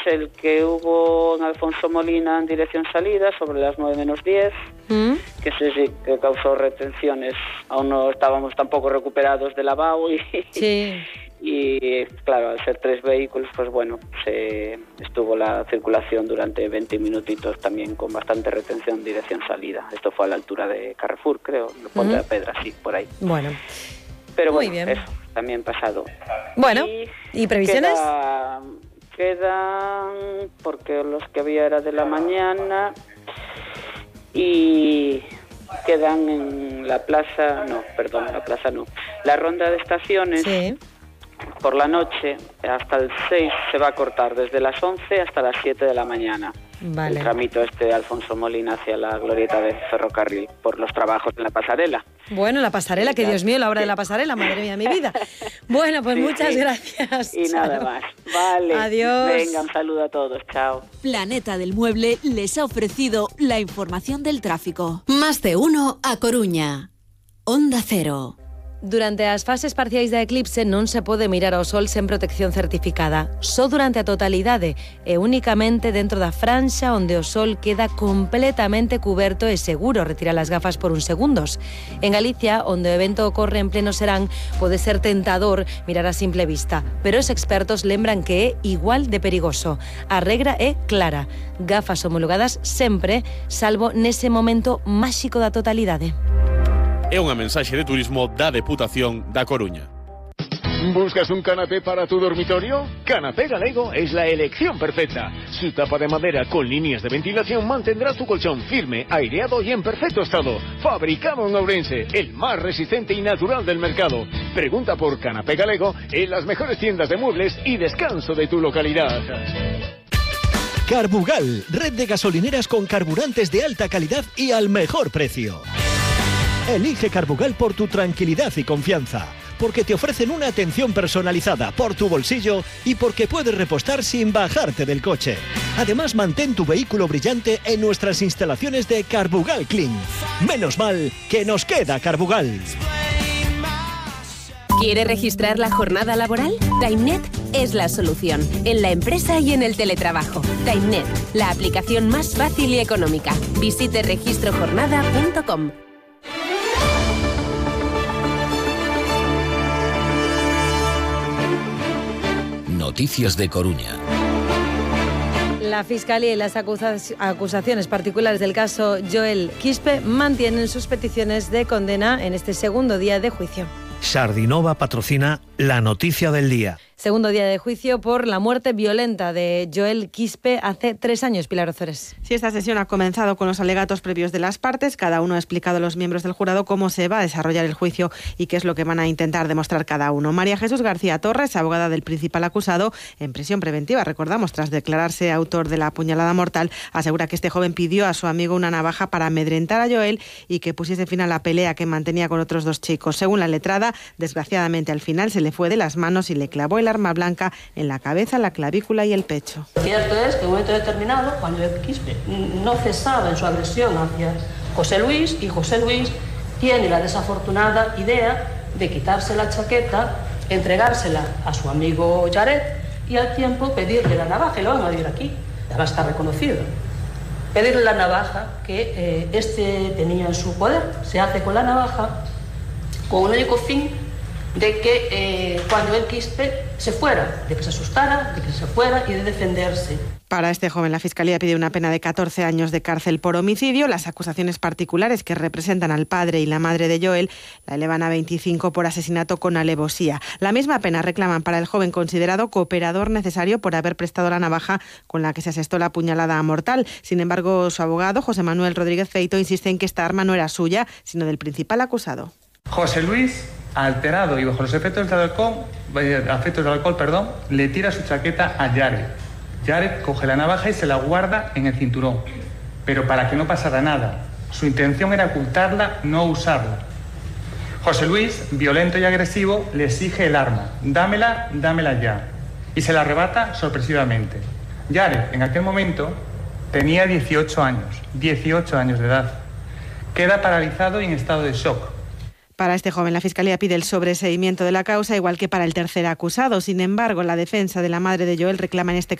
el que hubo en Alfonso Molina en dirección salida, sobre las 9 menos 10, que sí que causó retenciones. Aún no estábamos tampoco recuperados de lavado y claro, al ser 3 vehículos, pues bueno, se estuvo la circulación durante 20 minutitos también con bastante retención dirección salida. Esto fue a la altura de Carrefour, creo, de Ponte de Pedra, sí, por ahí. Bueno. Pero muy bueno, bien. Eso, también pasado. Bueno, ¿y previsiones? Quedan, porque los que había era de la mañana, y quedan en la ronda de estaciones. Sí. Por la noche, hasta el 6 se va a cortar, desde las 11 hasta las 7 de la mañana. Vale. El tramito de Alfonso Molina hacia la glorieta de ferrocarril, por los trabajos en la pasarela. Bueno, la pasarela, que Dios mío, la hora de la pasarela, madre mía, mi vida. Bueno, pues muchas gracias. Y nada más. Vale. Adiós. Venga, un saludo a todos. Chao. Planeta del Mueble les ha ofrecido la información del tráfico. Más de uno a Coruña. Onda Cero. Durante as fases parciais da eclipse non se pode mirar ao sol sen protección certificada. Só durante a totalidade e únicamente dentro da franxa onde o sol queda completamente cuberto e seguro retirar as gafas por uns segundos. En Galicia, onde o evento ocorre en pleno serán, pode ser tentador mirar a simple vista, pero os expertos lembran que é igual de perigoso. A regra é clara: gafas homologadas sempre, salvo nese momento máxico da totalidade. É unha mensaxe de turismo da Deputación da Coruña. ¿Buscas un canapé para tu dormitorio? Canapé Galego es la elección perfecta. Su tapa de madera con líneas de ventilación mantendrá tu colchón firme, aireado y en perfecto estado. Fabricado en Ourense, el más resistente y natural del mercado. Pregunta por Canapé Galego en las mejores tiendas de muebles y descanso de tu localidad. Carbugal, red de gasolineras con carburantes de alta calidad y al mejor precio. Elige Carbugal por tu tranquilidad y confianza, porque te ofrecen una atención personalizada por tu bolsillo y porque puedes repostar sin bajarte del coche. Además, mantén tu vehículo brillante en nuestras instalaciones de Carbugal Clean. Menos mal que nos queda Carbugal. ¿Quiere registrar la jornada laboral? TimeNet es la solución, en la empresa y en el teletrabajo. TimeNet, la aplicación más fácil y económica. Visite registrojornada.com. Noticias de Coruña. La Fiscalía y las acusaciones particulares del caso Joel Quispe mantienen sus peticiones de condena en este segundo día de juicio. Sardinova patrocina la noticia del día. Segundo día de juicio por la muerte violenta de Joel Quispe hace 3 años, Pilar Ozores. Sí, esta sesión ha comenzado con los alegatos previos de las partes. Cada uno ha explicado a los miembros del jurado cómo se va a desarrollar el juicio y qué es lo que van a intentar demostrar cada uno. María Jesús García Torres, abogada del principal acusado, en prisión preventiva, recordamos, tras declararse autor de la apuñalada mortal, asegura que este joven pidió a su amigo una navaja para amedrentar a Joel y que pusiese fin a la pelea que mantenía con otros 2 chicos. Según la letrada, desgraciadamente al final se le fue de las manos y le clavó el arma blanca en la cabeza, la clavícula y el pecho. Cierto es que en un momento determinado, Juan Joel Quispe no cesaba en su agresión hacia José Luis, y José Luis tiene la desafortunada idea de quitarse la chaqueta, entregársela a su amigo Jared y al tiempo pedirle la navaja, y lo van a ver aquí, además está reconocido. Pedirle la navaja que este tenía en su poder. Se hace con la navaja con un único fin de que cuando el Quispe se fuera, de que se asustara, de que se fuera y de defenderse. Para este joven, la Fiscalía pide una pena de 14 años de cárcel por homicidio. Las acusaciones particulares que representan al padre y la madre de Joel la elevan a 25 por asesinato con alevosía. La misma pena reclaman para el joven considerado cooperador necesario por haber prestado la navaja con la que se asestó la puñalada mortal. Sin embargo, su abogado, José Manuel Rodríguez Feito, insiste en que esta arma no era suya, sino del principal acusado. José Luis, alterado y bajo los efectos del alcohol, le tira su chaqueta a Jared. Jared coge la navaja y se la guarda en el cinturón, pero para que no pasara nada. Su intención era ocultarla, no usarla. José Luis, violento y agresivo, le exige el arma. Dámela ya. Y se la arrebata sorpresivamente. Jared, en aquel momento, tenía 18 años de edad. Queda paralizado y en estado de shock. Para este joven, la Fiscalía pide el sobreseimiento de la causa, igual que para el tercer acusado. Sin embargo, la defensa de la madre de Joel reclama en este